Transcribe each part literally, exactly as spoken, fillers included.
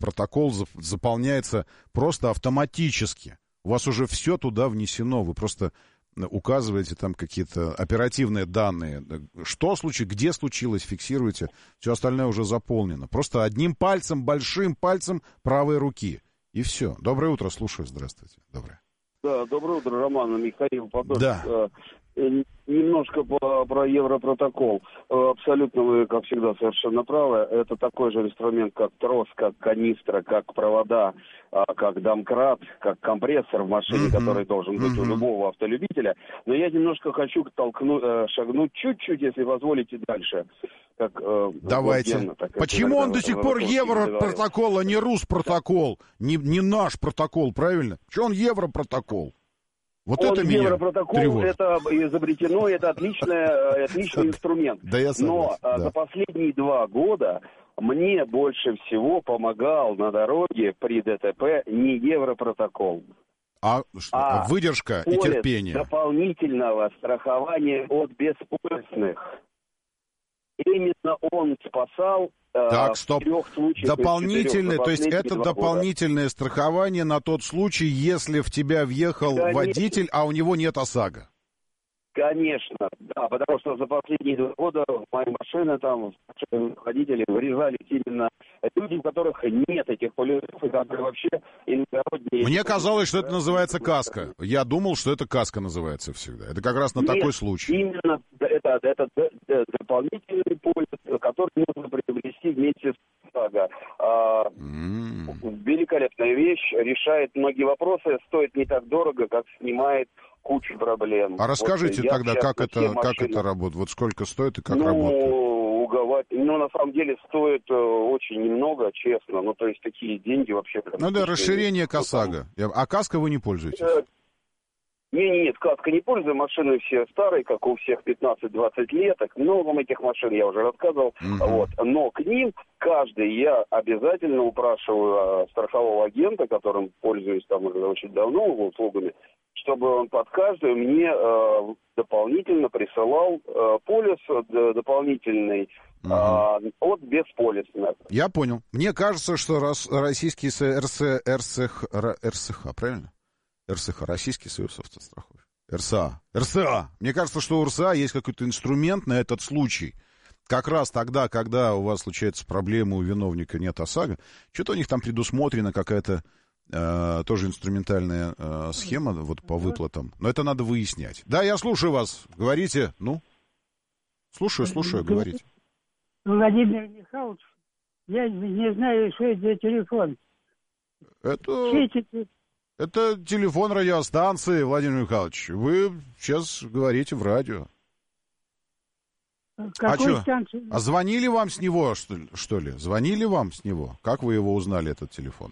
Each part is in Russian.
протокол заполняется просто автоматически. У вас уже все туда внесено, вы просто указываете там какие-то оперативные данные. Что случилось, где случилось, фиксируете. Все остальное уже заполнено. Просто одним пальцем, большим пальцем правой руки. И все. Доброе утро, слушаю. Здравствуйте. Доброе. Да, доброе утро, Роман, Михаил Подольск. Да. Немножко по, про Европротокол. Абсолютно вы, как всегда, совершенно правы. Это такой же инструмент, как трос, как канистра, как провода, как домкрат, как компрессор в машине, mm-hmm. который должен быть mm-hmm. у любого автолюбителя. Но я немножко хочу толкнуть, шагнуть чуть-чуть, если позволите, дальше. Как, Давайте. Генно, так, Почему он до сих пор Европротокол, а не Руспротокол? Не, не наш протокол, правильно? Что он Европротокол? Вот он это меня Европротокол, тревожит. Это изобретено, это отличный, отличный инструмент. Да, я согласен, Но да. за последние два года мне больше всего помогал на дороге при ДТП не Европротокол. А, а выдержка и терпение. Дополнительного страхования от бесполезных. Именно он спасал. Так, стоп. Дополнительное, то есть это дополнительное года. страхование на тот случай, если в тебя въехал Конечно. водитель, а у него нет ОСАГО. Конечно, да, потому что за последние два года мои машины там, водители врезались именно люди, у которых нет этих полюсов, и которые вообще иногородние... Мне казалось, что это называется каска. Я думал, что это каска называется всегда. Это как раз на нет, такой случай. Именно это, это, это дополнительный полис, который нужно приобрести вместе с ОСАГО. А, mm. Великолепная вещь, решает многие вопросы, стоит не так дорого, как снимает кучу проблем. А расскажите вот, тогда, как это, как это работает? Вот сколько стоит и как ну, работает? Уговать. Ну, на самом деле, стоит э, очень немного, честно. Ну, то есть, такие деньги вообще... Ну, да, расширение КАСАГО. А каской вы не пользуетесь? Э, не, нет, каской не пользую. Машины все старые, как у всех, пятнадцать-двадцать лет. Много этих машин я уже рассказывал. Угу. Вот. Но к ним каждый я обязательно упрашиваю э, страхового агента, которым пользуюсь там уже очень давно услугами, чтобы он под каждую мне э, дополнительно присылал э, полис э, дополнительный э, uh-huh. от бесполисных. Я понял. Мне кажется, что раз, российский РС, РСХ, РСХ, правильно? РСХ, Российский союз автостраховщиков. РСА. РСА. Мне кажется, что у РСА есть какой-то инструмент на этот случай. Как раз тогда, когда у вас случается проблема, у виновника нет ОСАГО, что-то у них там предусмотрена какая-то Э, тоже инструментальная э, схема вот по выплатам. Но это надо выяснять. Да, я слушаю вас. Говорите. Ну? Слушаю, слушаю, говорите. Владимир Михайлович, я не знаю, что это за телефон. Это, это телефон радиостанции, Владимир Михайлович. Вы сейчас говорите в радио. Какой а что? А звонили вам с него, что ли, что ли? Звонили вам с него? Как вы его узнали, этот телефон?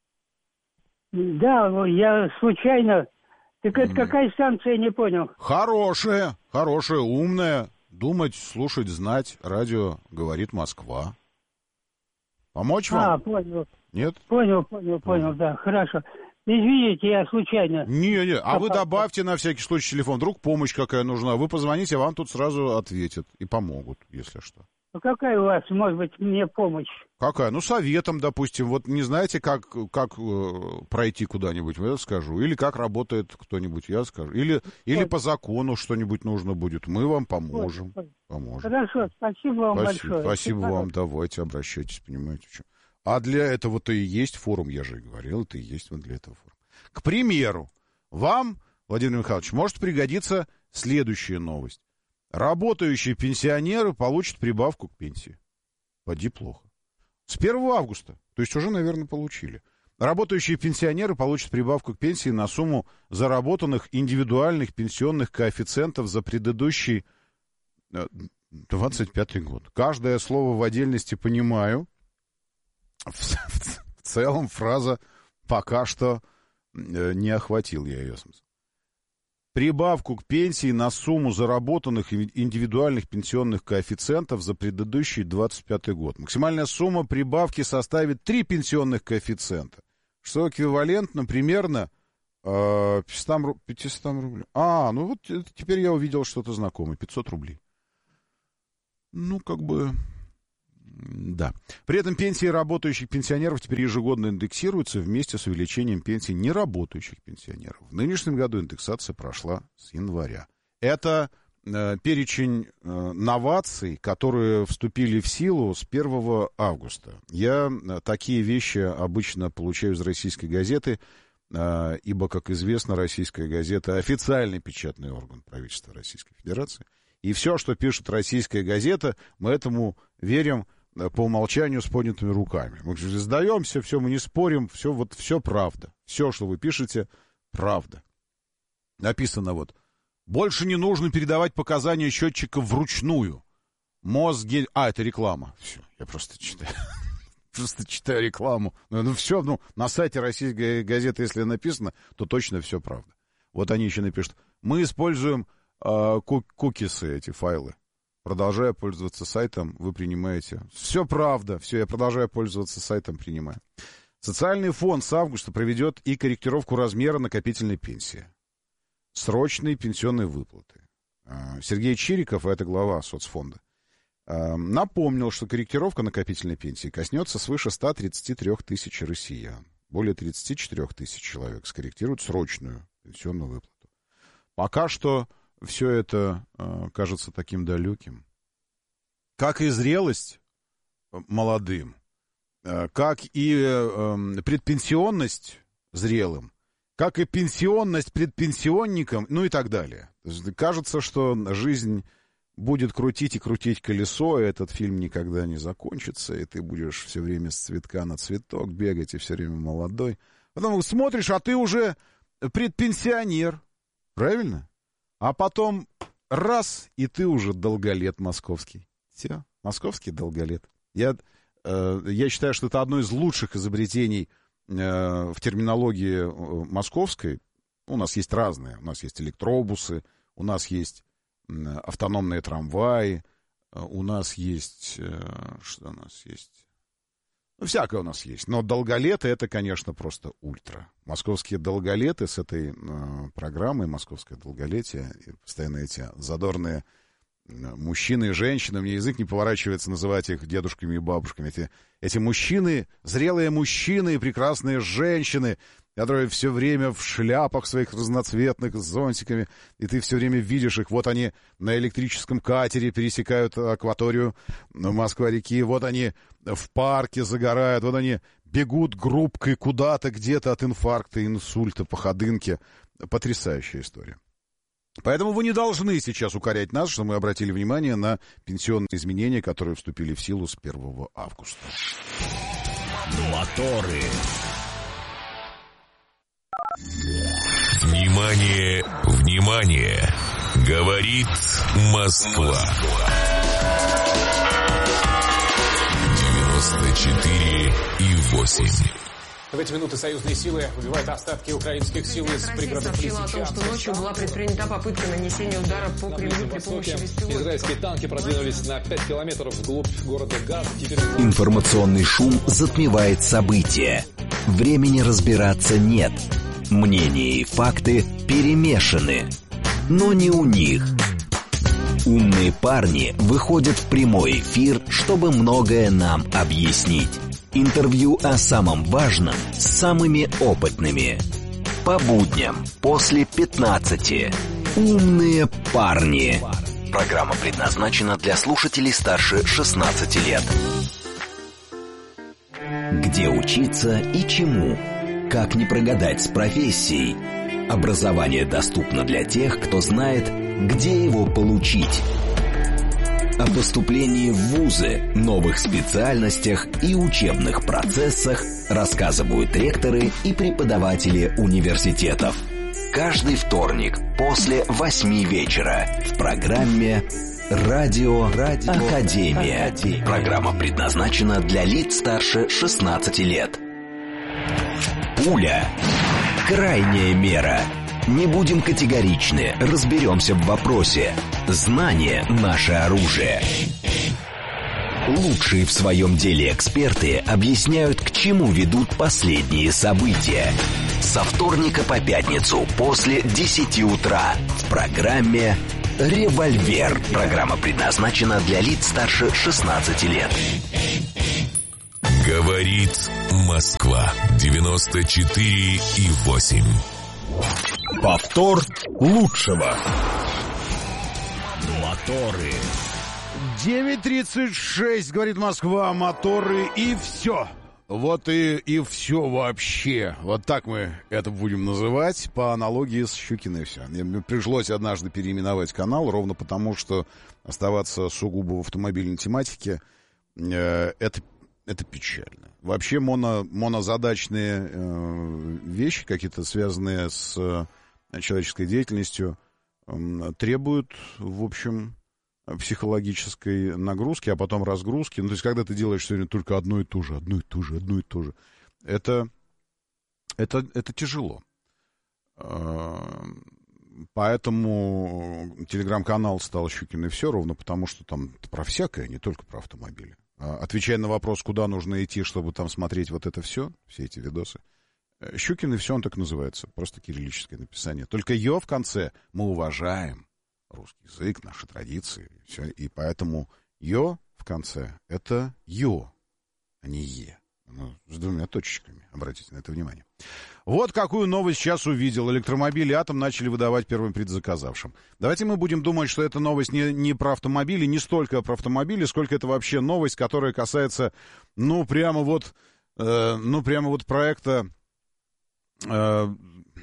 Да, я случайно. Так это mm. какая станция, не понял. Хорошая, хорошая, умная. Думать, слушать, знать. Радио говорит Москва. Помочь вам? А, понял. Нет? Понял, понял, понял, mm. да, хорошо. Извините, я случайно. Не, не, а, а вы добавьте на всякий случай телефон. Вдруг помощь какая нужна. Вы позвоните, вам тут сразу ответят и помогут, если что. А какая у вас, может быть, мне помощь? Какая? Ну, советом, допустим. Вот не знаете, как, как э, пройти куда-нибудь, я скажу. Или как работает кто-нибудь, я скажу. Или, или по закону что-нибудь нужно будет. Мы вам поможем. поможем. Хорошо, спасибо вам спасибо, большое. Спасибо вам, давайте, обращайтесь, понимаете, что. А для этого-то и есть форум, я же и говорил, это и есть вот для этого форум. К примеру, вам, Владимир Михайлович, может пригодиться следующая новость. Работающие пенсионеры получат прибавку к пенсии. Поди плохо. С первого августа. То есть уже, наверное, получили. Работающие пенсионеры получат прибавку к пенсии на сумму заработанных индивидуальных пенсионных коэффициентов за предыдущий двадцать пятый год. Каждое слово в отдельности понимаю. В, в, в целом фраза пока что не охватил я ее смысл. Прибавку к пенсии на сумму заработанных индивидуальных пенсионных коэффициентов за предыдущий двадцать пятый год. Максимальная сумма прибавки составит три пенсионных коэффициента, что эквивалентно примерно э, пятьсот рублей. А, ну вот теперь я увидел что-то знакомое. пятьсот рублей. Ну, как бы... Да. При этом пенсии работающих пенсионеров теперь ежегодно индексируются вместе с увеличением пенсий неработающих пенсионеров. В нынешнем году индексация прошла с января. Это э, перечень э, новаций, которые вступили в силу с первого августа. Я э, такие вещи обычно получаю из «Российской газеты», э, ибо, как известно, «Российская газета» — официальный печатный орган правительства Российской Федерации. И все, что пишет «Российская газета», мы этому верим по умолчанию с поднятыми руками. Мы сдаемся, все, мы не спорим, все, вот, все правда. Все, что вы пишете, правда. Написано вот: больше не нужно передавать показания счетчиков вручную. Мозги... А, это реклама. Все, я просто читаю. Просто читаю рекламу. Ну, все, ну, на сайте «Российской газеты», если написано, то точно все правда. Вот они еще напишут: мы используем э, кукисы, эти файлы. Продолжая пользоваться сайтом, вы принимаете... Все правда, все, я продолжаю пользоваться сайтом, принимаю. Социальный фонд с августа проведет и корректировку размера накопительной пенсии. Срочные пенсионные выплаты. Сергей Чириков, это глава соцфонда, напомнил, что корректировка накопительной пенсии коснется свыше ста тридцати трёх тысяч россиян. Более тридцати четырёх тысяч человек скорректируют срочную пенсионную выплату. Пока что все это э, кажется таким далеким. Как и зрелость молодым, э, как и э, предпенсионность зрелым, как и пенсионность предпенсионникам, ну и так далее. Кажется, что жизнь будет крутить и крутить колесо, и этот фильм никогда не закончится, и ты будешь все время с цветка на цветок бегать, и все время молодой. Потом смотришь, а ты уже предпенсионер. Правильно? А потом раз, и ты уже долголет московский. Все, московский долголет. Я, э, я считаю, что это одно из лучших изобретений э, в терминологии московской. У нас есть разные. У нас есть электробусы, у нас есть э, автономные трамваи, э, у нас есть... Э, что у нас есть? Ну, всякое у нас есть. Но долголеты — это, конечно, просто ультра. Московские долголеты с этой э, программой «Московское долголетие», и постоянно эти задорные э, мужчины и женщины, мне язык не поворачивается называть их дедушками и бабушками. Эти, эти мужчины, зрелые мужчины и прекрасные женщины, которые все время в шляпах своих разноцветных, с зонтиками, и ты все время видишь их. Вот они на электрическом катере пересекают акваторию Москва-реки, вот они в парке загорают, вот они бегут группкой куда-то, где-то от инфаркта, инсульта, по ходынке. Потрясающая история. Поэтому вы не должны сейчас укорять нас, что мы обратили внимание на пенсионные изменения, которые вступили в силу с первого августа. Моторы. Внимание, внимание! Говорит Москва. девяносто четыре и восемь. В эти минуты союзные силы убивают остатки украинских сил из пригородных Лисичанска. Сообщила о том, что ночью была предпринята попытка нанесения удара по Кремлю при помощи беспилотников. Израильские танки продвинулись на пять километров вглубь города Газ. Теперь... Информационный шум затмевает события. Времени разбираться нет. Мнения и факты перемешаны. Но не у них. Умные парни выходят в прямой эфир, чтобы многое нам объяснить. Интервью о самом важном с самыми опытными. По будням после пятнадцати. Умные парни. Программа предназначена для слушателей старше шестнадцати лет. Где учиться и чему? Как не прогадать с профессией? Образование доступно для тех, кто знает, где его получить. О поступлении в вузы, новых специальностях и учебных процессах рассказывают ректоры и преподаватели университетов. Каждый вторник после восьми вечера в программе «Радио, Радио Академия». Академия. Программа предназначена для лиц старше шестнадцати лет. Пуля. Крайняя мера. Не будем категоричны, разберемся в вопросе. Знание – наше оружие. Лучшие в своем деле эксперты объясняют, к чему ведут последние события. Со вторника по пятницу после десяти утра в программе «Револьвер». Программа предназначена для лиц старше шестнадцати лет. Говорит Москва. девяносто четыре и восемь. Повтор лучшего. Моторы. девять тридцать шесть, говорит Москва, моторы и все. Вот и, и все вообще. Вот так мы это будем называть, по аналогии с Щукиной все. Мне пришлось однажды переименовать канал, ровно потому, что оставаться сугубо в автомобильной тематике, э, это, это печально. Вообще моно, монозадачные э, вещи, какие-то связанные с э, человеческой деятельностью, э, требуют, в общем... психологической нагрузки, а потом разгрузки. Ну, то есть, когда ты делаешь сегодня только одно и то же, одно и то же, одно и то же, это, это, это тяжело. Поэтому телеграм-канал стал Щукин и все, ровно потому, что там про всякое, не только про автомобили. Отвечая на вопрос, куда нужно идти, чтобы там смотреть вот это все, все эти видосы, Щукин и все, он так называется, просто кириллическое написание. Только «ё» в конце мы уважаем. Русский язык, наши традиции, все, и поэтому «ё» в конце — это «ё», а не «е». Ну, с двумя точечками, обратите на это внимание. Вот какую новость сейчас увидел. Электромобили «Атом» начали выдавать первым предзаказавшим. Давайте мы будем думать, что эта новость не, не про автомобили, не столько про автомобили, сколько это вообще новость, которая касается, ну, прямо вот, э, ну, прямо вот проекта... Э,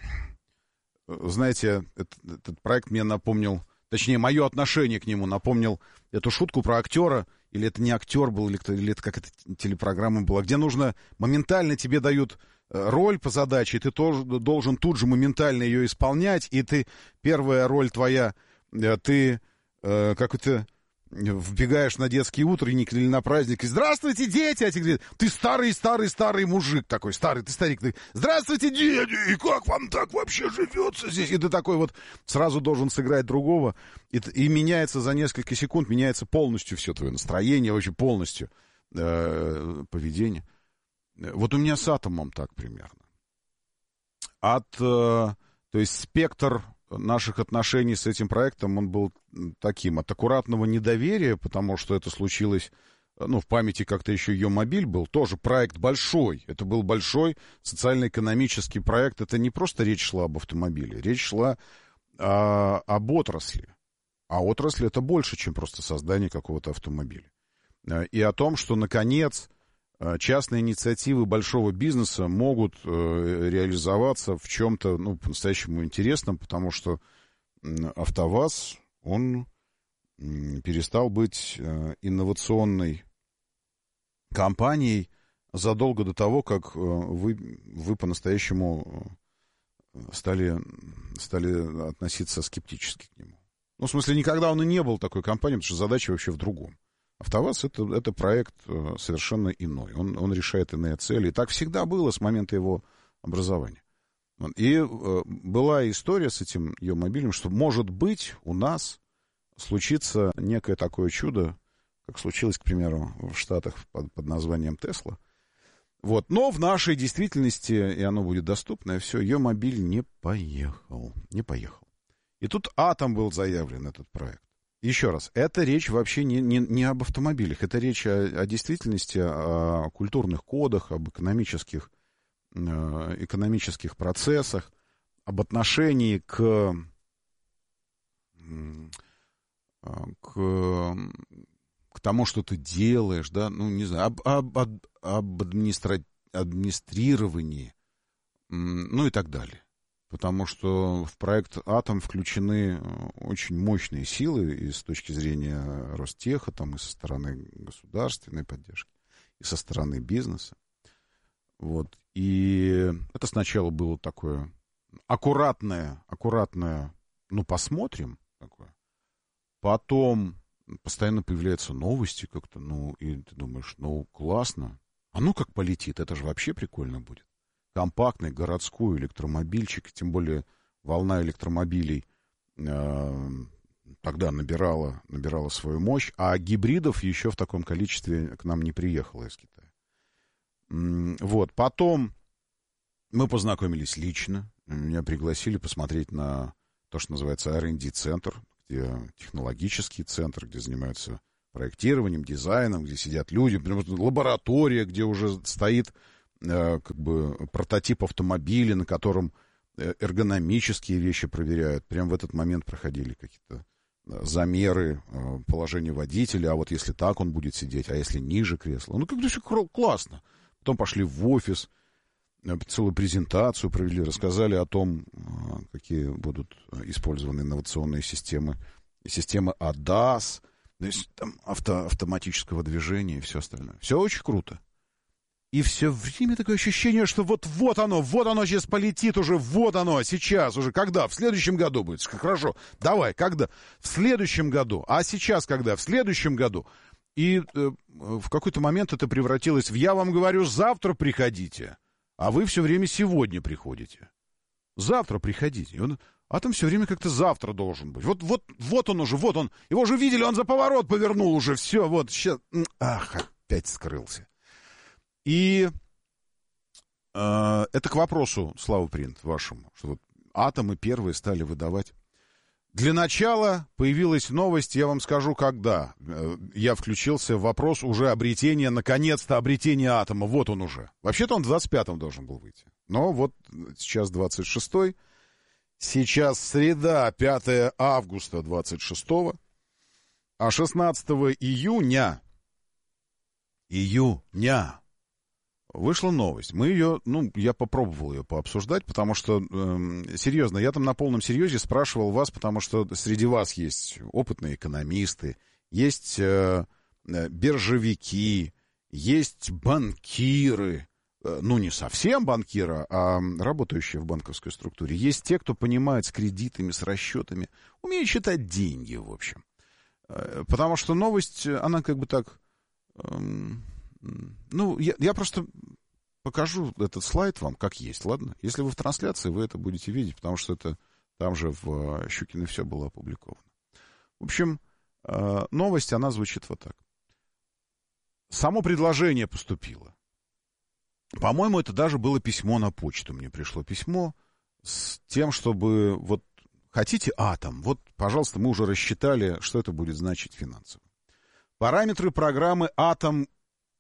знаете, этот, этот проект мне напомнил... Точнее, мое отношение к нему напомнил эту шутку про актера, или это не актер был, или, или это как это телепрограмма была, где нужно, моментально тебе дают роль по задаче, и ты тоже должен тут же моментально ее исполнять, и ты, первая роль твоя, ты, как это, вбегаешь на детский утренник или на праздник, и «Здравствуйте, дети!» А тебе говорят, ты старый-старый-старый мужик такой, старый, ты старик, ты «Здравствуйте, дети! И как вам так вообще живется здесь?» И ты такой вот сразу должен сыграть другого, и, и меняется за несколько секунд, меняется полностью все твое настроение, вообще полностью э, поведение. Вот у меня с «Атомом» так примерно. От, э, то есть спектр наших отношений с этим проектом, он был таким, от аккуратного недоверия, потому что это случилось, ну, в памяти как-то еще «Ё-мобиль» был, тоже проект большой, это был большой социально-экономический проект, это не просто речь шла об автомобиле, речь шла а, об отрасли, а отрасль это больше, чем просто создание какого-то автомобиля, и о том, что, наконец, частные инициативы большого бизнеса могут э, реализоваться в чем-то, ну, по-настоящему интересном, потому что э, АвтоВАЗ, он э, перестал быть э, инновационной компанией задолго до того, как э, вы, вы по-настоящему стали, стали относиться скептически к нему. Ну, в смысле, никогда он и не был такой компанией, потому что задача вообще в другом. АвтоВАЗ это, это проект э, совершенно иной. Он, он решает иные цели. И так всегда было с момента его образования. И э, была история с этим Ё-мобилем, что, может быть, у нас случится некое такое чудо, как случилось, к примеру, в Штатах под, под названием Тесла. Вот. Но в нашей действительности, и оно будет доступно, и все, Ё-мобиль не поехал. Не поехал. И тут «Атом» был заявлен, этот проект. Еще раз, это речь вообще не, не, не об автомобилях, это речь о, о действительности, о культурных кодах, об экономических, э, экономических процессах, об отношении к, э, к, к тому, что ты делаешь, да, ну, не знаю, об, об, об, об администра... администрировании, э, ну и так далее. Потому что в проект «Атом» включены очень мощные силы и с точки зрения Ростеха, там, и со стороны государственной поддержки, и со стороны бизнеса. Вот. И это сначала было такое аккуратное, аккуратное, ну, посмотрим, такое. Потом постоянно появляются новости как-то, ну, и ты думаешь, ну, классно. А ну как полетит, это же вообще прикольно будет. Компактный городской электромобильчик, тем более волна электромобилей э, тогда набирала, набирала свою мощь, а гибридов еще в таком количестве к нам не приехало из Китая. Вот, потом мы познакомились лично, меня пригласили посмотреть на то, что называется ар энд ди-центр, где технологический центр, где занимаются проектированием, дизайном, где сидят люди, лаборатория, где уже стоит э, как бы прототип автомобиля, на котором эргономические вещи проверяют. Прямо в этот момент проходили какие-то замеры э, положения водителя, а вот если так он будет сидеть, а если ниже кресла. Ну, как-то все классно. Потом пошли в офис, целую презентацию провели, рассказали о том, какие будут использованы инновационные системы, системы эй ди эй эс, то есть там авто, автоматического движения и все остальное. Все очень круто. И все время такое ощущение, что вот-вот оно, вот оно сейчас полетит уже, вот оно, сейчас уже. Когда? В следующем году будет. Хорошо, давай, когда? В следующем году. А сейчас когда? В следующем году. И э, в какой-то момент это превратилось в «я вам говорю, завтра приходите», а вы все время сегодня приходите. Завтра приходите. Он, а там все время как-то завтра должен быть. Вот, вот, вот он уже, вот он. Его же видели, он за поворот повернул уже. Все, вот, сейчас. Ах, опять скрылся. И э, это к вопросу, Слава Принт, вашему, что вот атомы первые стали выдавать. Для начала появилась новость, я вам скажу, когда. Я включился в вопрос уже обретения, наконец-то, обретения атома. Вот он уже. Вообще-то он в двадцать пятом должен был выйти. Но вот сейчас двадцать шестой. Сейчас среда, пятое августа двадцать шестого. А шестнадцатого июня, июня, вышла новость. Мы ее, ну, я попробовал ее пообсуждать, потому что, э, серьезно, я там на полном серьезе спрашивал вас, потому что среди вас есть опытные экономисты, есть э, биржевики, есть банкиры, э, ну, не совсем банкиры, а работающие в банковской структуре. Есть те, кто понимает с кредитами, с расчетами, умеют считать деньги, в общем. Э, потому что новость, она как бы так... Э, Ну, я, я просто покажу этот слайд вам, как есть, ладно? Если вы в трансляции, вы это будете видеть, потому что это там же в Щукино все было опубликовано. В общем, новость, она звучит вот так. Само предложение поступило. По-моему, это даже было письмо на почту. Мне пришло письмо с тем, чтобы вот хотите атом, вот, пожалуйста, мы уже рассчитали, что это будет значить финансово. Параметры программы «Атом»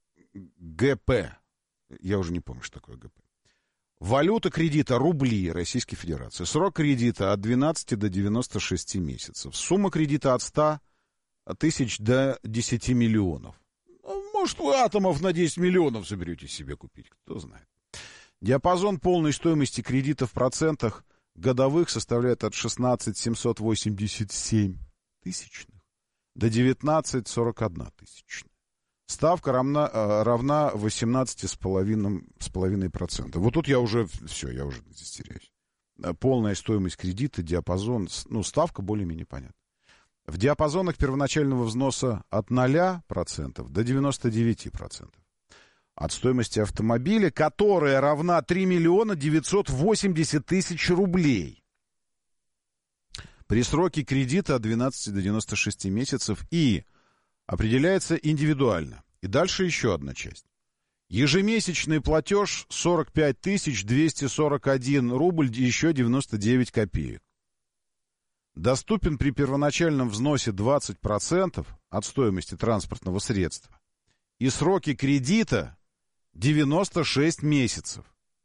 ГП. Я уже не помню, что такое ГП. Валюта кредита рубли Российской Федерации. Срок кредита от двенадцати до девяноста шести месяцев. Сумма кредита от ста тысяч до десяти миллионов. Может, вы атомов на десять миллионов соберете себе купить, кто знает. Диапазон полной стоимости кредита в процентах годовых составляет от шестнадцати семьсот восемьдесят семь тысячных до девятнадцати сорок одна тысячная. Ставка равна, равна восемнадцати с половиной процентов. Вот тут я уже, все, я уже здесь теряюсь. Полная стоимость кредита, диапазон, ну, ставка более-менее понятна. В диапазонах первоначального взноса от ноля процентов до девяноста девяти процентов. От стоимости автомобиля, которая равна три миллиона девятьсот восемьдесят тысяч рублей. При сроке кредита от двенадцати до девяноста шести месяцев и определяется индивидуально. И дальше еще одна часть. Ежемесячный платеж сорок пять тысяч двести сорок один рубль и еще девяносто девять копеек. Доступен при первоначальном взносе двадцать процентов от стоимости транспортного средства. И сроки кредита девяносто шесть месяцев.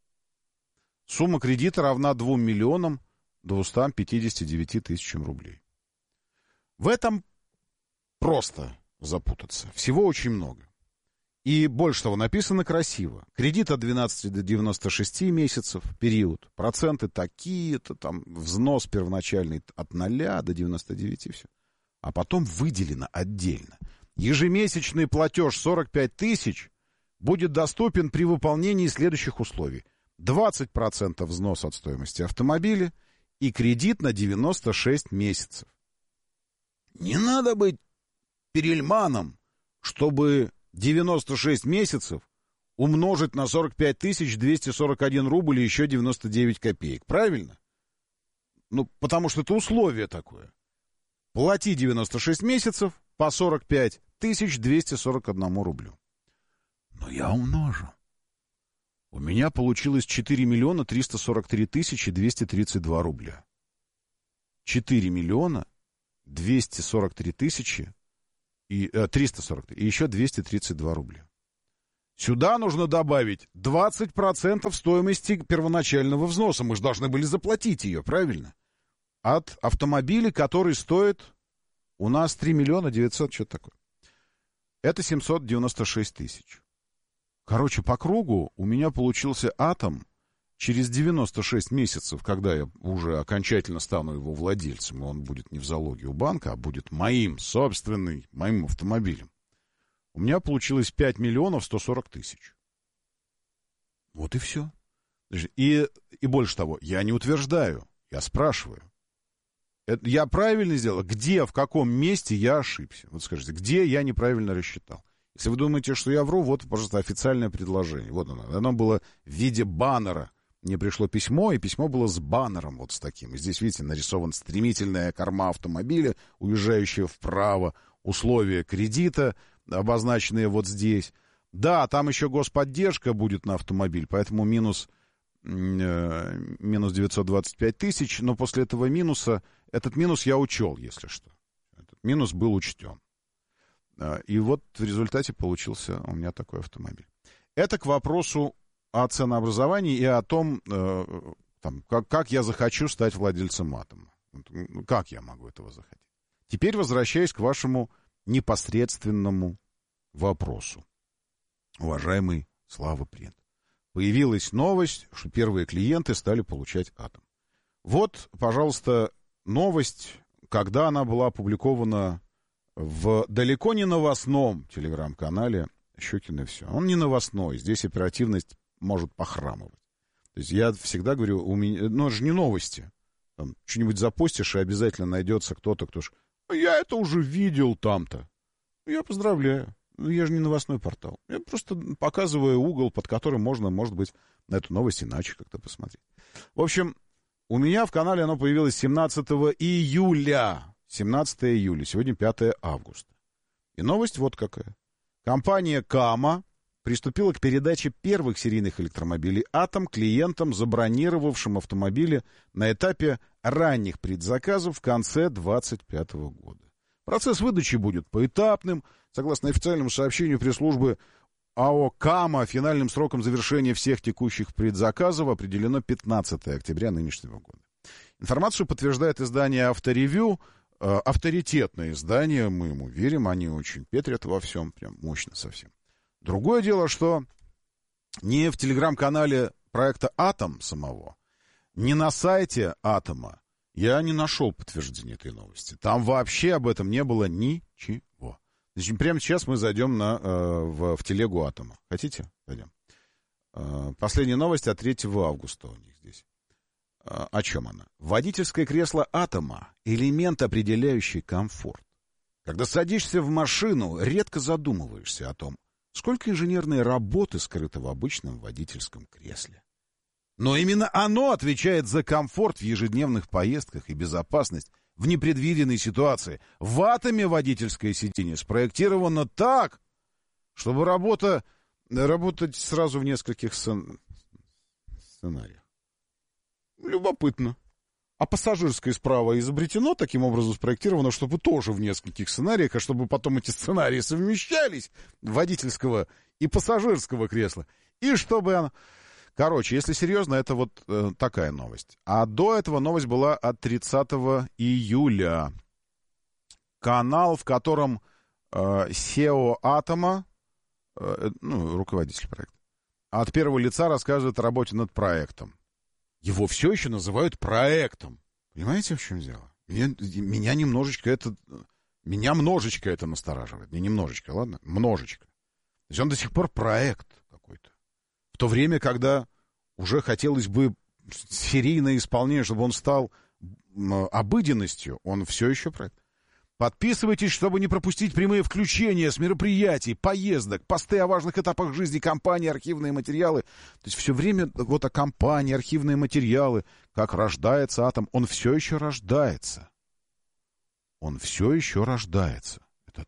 Сумма кредита равна двум миллионам двумстам пятидесяти девяти тысячам рублей. В этом просто запутаться. Всего очень много. И больше того, написано красиво. Кредит от двенадцати до девяноста шести месяцев, период. Проценты такие-то, там, взнос первоначальный от ноля до девяноста девяти, все. А потом выделено отдельно. Ежемесячный платеж сорок пять тысяч будет доступен при выполнении следующих условий. двадцать процентов взнос от стоимости автомобиля и кредит на девяносто шесть месяцев. Не надо быть перельманом, чтобы девяносто шесть месяцев умножить на сорок пять тысяч двести сорок один рубль и еще девяносто девять копеек. Правильно? Ну, потому что это условие такое. Плати девяносто шесть месяцев по сорок пять тысяч двести сорок один рублю. Но я умножу. У меня получилось четыре миллиона триста сорок три тысячи двести тридцать два рубля. четыре миллиона двести сорок три тысячи И, э, триста сорок три, и еще двести тридцать два рубля. Сюда нужно добавить двадцать процентов стоимости первоначального взноса. Мы же должны были заплатить ее, правильно? От автомобиля, который стоит у нас три миллиона девятьсот, что-то такое. Это семьсот девяносто шесть тысяч. Короче, по кругу у меня получился Атом через девяносто шесть месяцев, когда я уже окончательно стану его владельцем, и он будет не в залоге у банка, а будет моим, собственным, моим автомобилем. У меня получилось пять миллионов сто сорок тысяч. Вот и все. И, и больше того, я не утверждаю, я спрашиваю. Это, я правильно сделал? Где, в каком месте я ошибся? Вот скажите, где я неправильно рассчитал? Если вы думаете, что я вру, вот, пожалуйста, официальное предложение. Вот оно. Оно было в виде баннера. Мне пришло письмо, и письмо было с баннером вот с таким. И здесь, видите, нарисована стремительная корма автомобиля, уезжающая вправо, условия кредита, обозначенные вот здесь. Да, там еще господдержка будет на автомобиль, поэтому минус, э, минус девятьсот двадцать пять тысяч, но после этого минуса, этот минус я учел, если что. Этот минус был учтен. И вот в результате получился у меня такой автомобиль. Это к вопросу о ценообразовании и о том, э, там, как, как я захочу стать владельцем Атома. Как я могу этого захотеть? Теперь возвращаясь к вашему непосредственному вопросу. Уважаемый Слава Принт, появилась новость, что первые клиенты стали получать Атом. Вот, пожалуйста, новость, когда она была опубликована в далеко не новостном телеграм-канале «Щукин и все». Он не новостной, здесь оперативность может похрамывать. То есть я всегда говорю, у меня, ну, это же не новости. Там, что-нибудь запостишь, и обязательно найдется кто-то, кто ж... Я это уже видел там-то. Я поздравляю. Я же не новостной портал. Я просто показываю угол, под которым можно, может быть, на эту новость иначе как-то посмотреть. В общем, у меня в канале оно появилось семнадцатого июля. семнадцатого июля. Сегодня пятое августа. И новость вот какая. Компания Кама приступила к передаче первых серийных электромобилей «Атом» клиентам, забронировавшим автомобили на этапе ранних предзаказов в конце двадцать пятого года. Процесс выдачи будет поэтапным. Согласно официальному сообщению пресс-службы АО «Кама», финальным сроком завершения всех текущих предзаказов определено пятнадцатого октября нынешнего года. Информацию подтверждает издание «Авторевью». Авторитетное издание, мы ему верим, они очень петрят во всем, прям мощно совсем. Другое дело, что не в телеграм-канале проекта «Атом» самого, не на сайте «Атома» я не нашел подтверждения этой новости. Там вообще об этом не было ничего. Значит, прямо сейчас мы зайдем на, э, в, в телегу «Атома». Хотите? Зайдем. Э, последняя новость от третьего августа у них здесь. Э, о чем она? Водительское кресло «Атома» — элемент, определяющий комфорт. Когда садишься в машину, редко задумываешься о том, сколько инженерной работы скрыто в обычном водительском кресле. Но именно оно отвечает за комфорт в ежедневных поездках и безопасность в непредвиденной ситуации. В «Атоме» водительское сиденье спроектировано так, чтобы работа, работать сразу в нескольких сцен... сценариях. Любопытно. А пассажирское справа изобретено, таким образом спроектировано, чтобы тоже в нескольких сценариях, а чтобы потом эти сценарии совмещались, водительского и пассажирского кресла. И чтобы оно... Короче, если серьезно, это вот э, такая новость. А до этого новость была от тридцатого июля. Канал, в котором э, сео «Атома», э, ну, руководитель проекта, от первого лица рассказывает о работе над проектом. Его все еще называют проектом. Понимаете, в чем дело? Меня, меня немножечко это... Меня множечко это настораживает. Не немножечко, ладно? Множечко. То есть он до сих пор проект какой-то. В то время, когда уже хотелось бы серийное исполнение, чтобы он стал обыденностью, он все еще проект. Подписывайтесь, чтобы не пропустить прямые включения с мероприятий, поездок, посты о важных этапах жизни компании, архивные материалы. То есть все время вот о компании, архивные материалы, как рождается «Атом». Он все еще рождается. Он все еще рождается, этот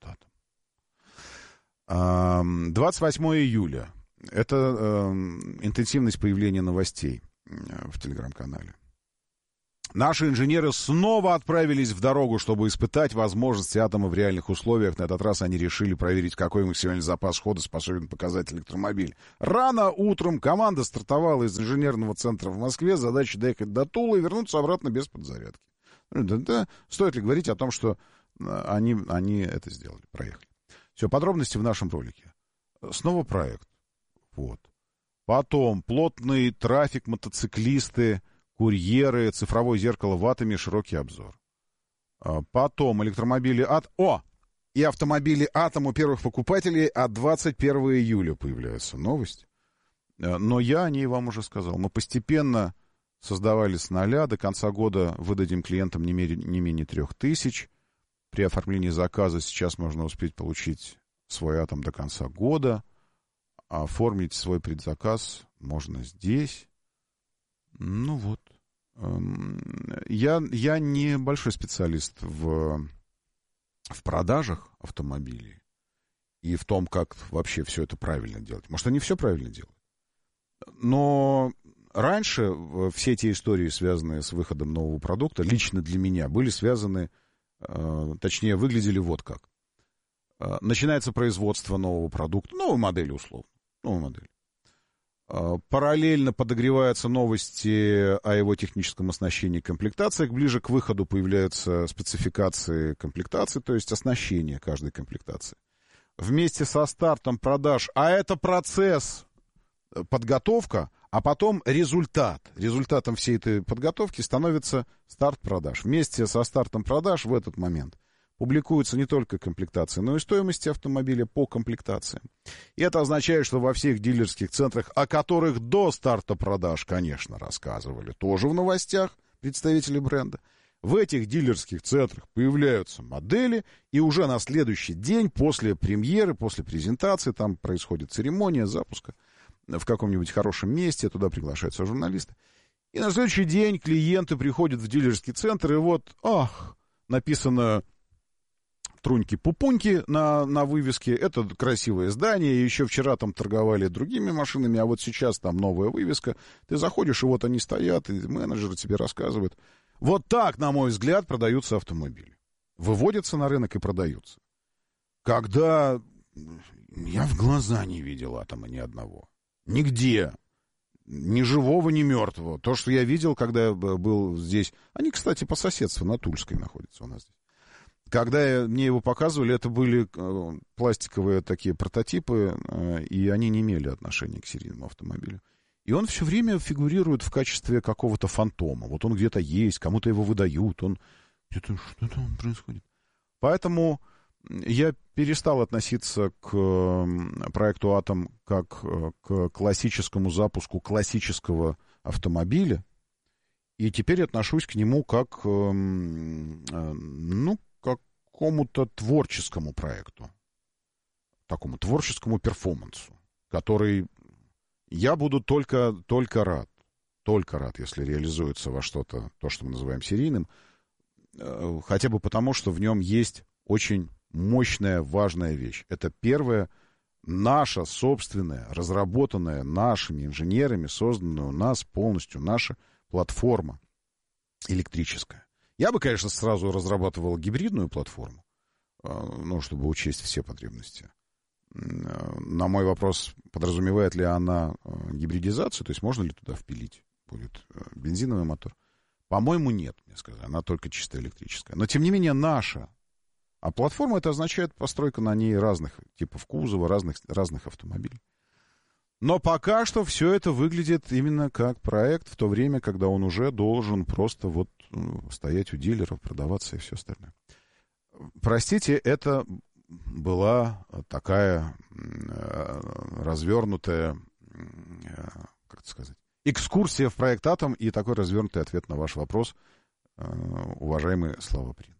«Атом». двадцать восьмого июля. Это э, интенсивность появления новостей в телеграм-канале. Наши инженеры снова отправились в дорогу, чтобы испытать возможности атома в реальных условиях. На этот раз они решили проверить, какой максимальный запас хода способен показать электромобиль. Рано утром команда стартовала из инженерного центра в Москве. Задача доехать до Тулы и вернуться обратно без подзарядки. Да, да. Стоит ли говорить о том, что они, они это сделали, проехали. Все, подробности в нашем ролике. Снова проект. Вот. Потом плотный трафик, мотоциклисты, курьеры, цифровое зеркало в атоме, широкий обзор. Потом электромобили от... О! И автомобили Атом у первых покупателей от двадцать первого июля появляется новость. Но я о ней вам уже сказал. Мы постепенно создавали с нуля. До конца года выдадим клиентам не, мере, не менее трех тысяч. При оформлении заказа сейчас можно успеть получить свой Атом до конца года. Оформить свой предзаказ можно здесь. Ну вот. Я, я не большой специалист в, в продажах автомобилей и в том, как вообще все это правильно делать. Может, они все правильно делают. Но раньше все эти истории, связанные с выходом нового продукта, лично для меня были связаны, точнее, выглядели вот как. Начинается производство нового продукта, новой модели условно, новой модели. Параллельно подогреваются новости о его техническом оснащении и комплектациях. Ближе к выходу появляются спецификации комплектации, то есть оснащение каждой комплектации. Вместе со стартом продаж, а это процесс, подготовка, а потом результат. Результатом всей этой подготовки становится старт продаж. Вместе со стартом продаж в этот момент публикуются не только комплектации, но и стоимости автомобиля по комплектациям. И это означает, что во всех дилерских центрах, о которых до старта продаж, конечно, рассказывали, тоже в новостях представители бренда, в этих дилерских центрах появляются модели, и уже на следующий день после премьеры, после презентации, там происходит церемония запуска в каком-нибудь хорошем месте, туда приглашаются журналисты. И на следующий день клиенты приходят в дилерский центр, и вот, ах, написано... Труньки-пупуньки на, на вывеске. Это красивое здание. Еще вчера там торговали другими машинами, а вот сейчас там новая вывеска. Ты заходишь, и вот они стоят, и менеджеры тебе рассказывают. Вот так, на мой взгляд, продаются автомобили. Выводятся на рынок и продаются. Когда я в глаза не видел Атома ни одного. Нигде. Ни живого, ни мертвого. То, что я видел, когда я был здесь... Они, кстати, по соседству на Тульской находятся у нас здесь. Когда мне его показывали, это были э, пластиковые такие прототипы, э, и они не имели отношения к серийному автомобилю. И он все время фигурирует в качестве какого-то фантома. Вот он где-то есть, кому-то его выдают, он где-то что там происходит. Поэтому я перестал относиться к э, проекту «Атом» как э, к классическому запуску классического автомобиля, и теперь отношусь к нему как, э, э, ну, какому-то творческому проекту, такому творческому перформансу, который я буду только, только рад, только рад, если реализуется во что-то, то, что мы называем серийным, хотя бы потому, что в нем есть очень мощная, важная вещь. Это первая наша собственная, разработанная нашими инженерами, созданная у нас полностью наша платформа электрическая. Я бы, конечно, сразу разрабатывал гибридную платформу, ну, чтобы учесть все потребности. На мой вопрос, подразумевает ли она гибридизацию, то есть можно ли туда впилить будет бензиновый мотор? По-моему, нет, мне сказали, она только чисто электрическая. Но, тем не менее, наша. А платформа, это означает постройка на ней разных типов кузова, разных, разных автомобилей. Но пока что все это выглядит именно как проект, в то время, когда он уже должен просто вот стоять у дилеров, продаваться и все остальное. Простите, это была такая развернутая, как это сказать, экскурсия в проект «Атом» и такой развернутый ответ на ваш вопрос, уважаемый Слава Принт.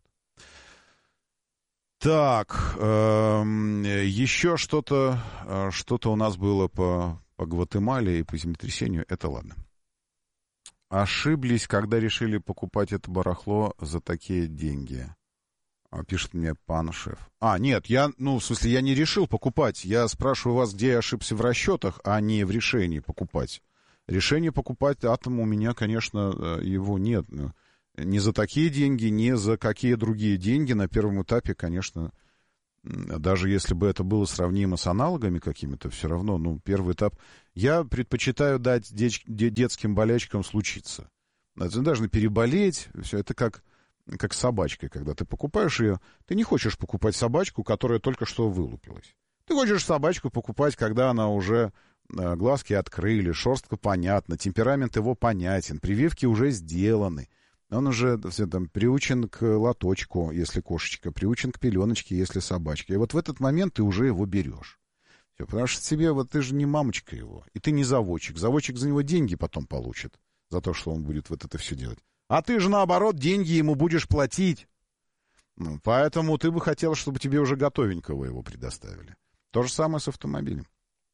Так, э, еще что-то, что-то у нас было по, по Гватемале и по землетрясению, это ладно. Ошиблись, когда решили покупать это барахло за такие деньги, пишет мне пан шеф. А, нет, я, ну, в смысле, я не решил покупать, я спрашиваю вас, где я ошибся в расчетах, а не в решении покупать. Решение покупать «Атом» у меня, конечно, его нет. ни за такие деньги, ни за какие другие деньги на первом этапе, конечно, даже если бы это было сравнимо с аналогами какими-то, все равно, ну, первый этап... Я предпочитаю дать деч... детским болячкам случиться. Ты должен переболеть, все это как, как с собачкой, когда ты покупаешь ее, ты не хочешь покупать собачку, которая только что вылупилась. Ты хочешь собачку покупать, когда она уже э, глазки открыли, шерстка понятна, темперамент его понятен, прививки уже сделаны. Он уже все, там, приучен к лоточку, если кошечка, приучен к пеленочке, если собачка. И вот в этот момент ты уже его берешь. Все, потому что тебе, вот ты же не мамочка его, и ты не заводчик. Заводчик за него деньги потом получит, за то, что он будет вот это все делать. А ты же, наоборот, деньги ему будешь платить. Ну, поэтому ты бы хотел, чтобы тебе уже готовенького его предоставили. То же самое с автомобилем.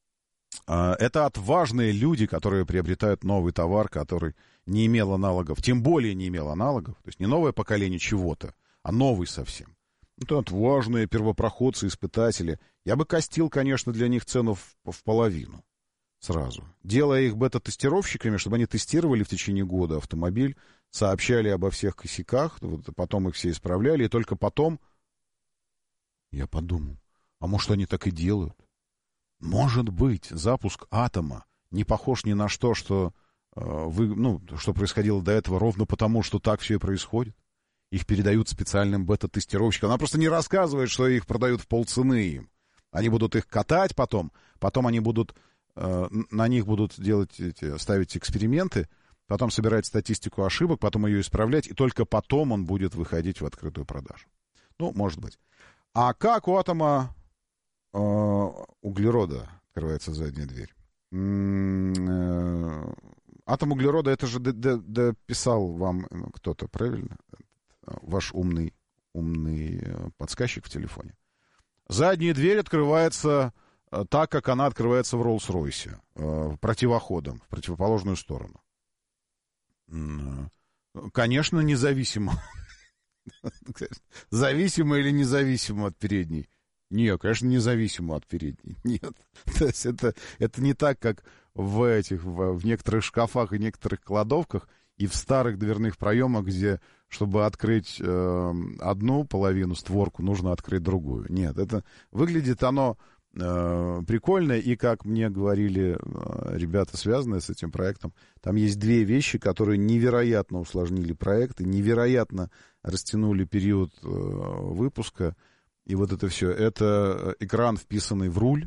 Это отважные люди, которые приобретают новый товар, который не имел аналогов, тем более не имел аналогов, то есть не новое поколение чего-то, а новый совсем. Это отважные первопроходцы, испытатели. Я бы костил, конечно, для них цену в, в половину сразу, делая их бета-тестировщиками, чтобы они тестировали в течение года автомобиль, сообщали обо всех косяках, вот, потом их все исправляли, и только потом я подумал, а может, они так и делают? Может быть, запуск атома не похож ни на что, что, э, вы, ну, что происходило до этого, ровно потому, что так все и происходит. Их передают специальным бета-тестировщикам. Она просто не рассказывает, что их продают в полцены им. Они будут их катать потом, потом они будут, э, на них будут делать эти, ставить эксперименты, потом собирать статистику ошибок, потом ее исправлять, и только потом он будет выходить в открытую продажу. Ну, может быть. А как у атома э, углерода открывается задняя дверь? М-м-м, атом углерода, это же дописал вам кто-то, правильно? Ваш умный, умный подсказчик в телефоне. Задняя дверь открывается так, как она открывается в Роллс-Ройсе, противоходом, в противоположную сторону. Конечно, независимо. Зависимо или независимо от передней? Нет, конечно, независимо от передней. Нет. То есть это, это не так, как в этих, в, в некоторых шкафах и некоторых кладовках и в старых дверных проемах, где, чтобы открыть э, одну половину, створку, нужно открыть другую. Нет, это выглядит оно э, прикольно, и, как мне говорили э, ребята, связанные с этим проектом, там есть две вещи, которые невероятно усложнили проект и невероятно растянули период э, выпуска. И вот это все. Это экран, вписанный в руль,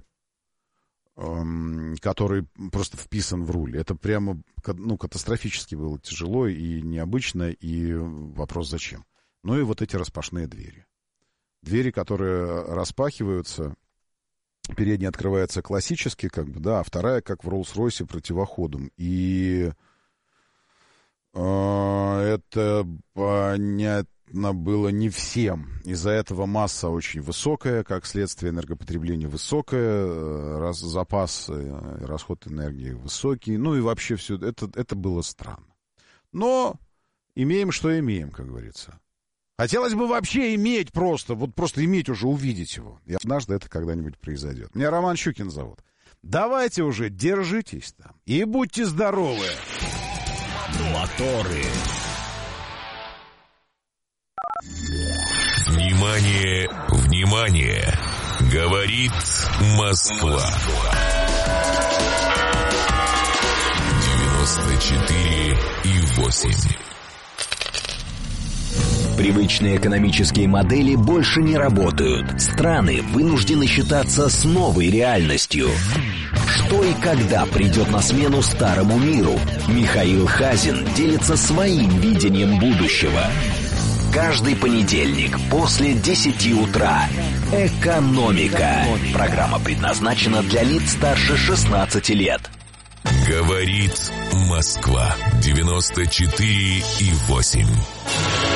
который просто вписан в руль. Это прямо, ну, катастрофически было тяжело и необычно, и вопрос зачем. Ну и вот эти распашные двери. Двери, которые распахиваются, передняя открывается классически, как бы, да, а вторая, как в Роллс-Ройсе, противоходом. И э, это понятно было не всем. Из-за этого масса очень высокая, как следствие энергопотребление высокое, раз, запас, расход энергии высокий. Ну и вообще все это, это было странно. Но имеем, что имеем, как говорится. Хотелось бы вообще иметь просто, вот просто иметь уже, увидеть его. И однажды это когда-нибудь произойдет. Меня Роман Щукин зовут. Давайте уже, держитесь там и будьте здоровы. Моторы. Внимание, внимание! Говорит Москва. девяносто четыре и восемь. Привычные экономические модели больше не работают. Страны вынуждены считаться с новой реальностью. Что и когда придет на смену старому миру? Михаил Хазин делится своим видением будущего. Каждый понедельник после десяти утра. Экономика. Программа предназначена для лиц старше шестнадцати лет. Говорит Москва. девяносто четыре и восемь.